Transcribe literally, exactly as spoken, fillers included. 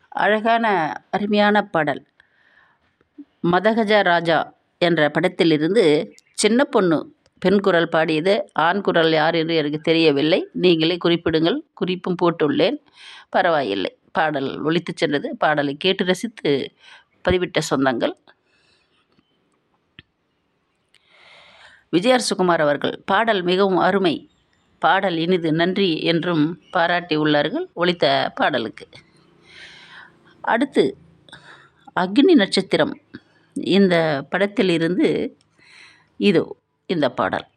அழகான அருமையான பாடல். மதகஜ ராஜா என்ற படத்திலிருந்து சின்ன பொண்ணு பெண் குரல் பாடியது. ஆண் குரல் யார் என்று எனக்கு தெரியவில்லை, நீங்களே குறிப்பிடுங்கள். குறிப்பும் போட்டுள்ளேன், பரவாயில்லை. பாடல் ஒலித்து சென்றது. பாடலை கேட்டு ரசித்து பதிவிட்ட சொந்தங்கள் விஜயார் சுகுமார் அவர்கள். பாடல் மிகவும் அருமை, பாடல் இனிது, நன்றி என்றும் பாராட்டி உள்ளார்கள் ஒலித்த பாடலுக்கு. அடுத்து அக்னி நட்சத்திரம் இந்த படத்தில் இருந்து இதோ இந்த பாடல்.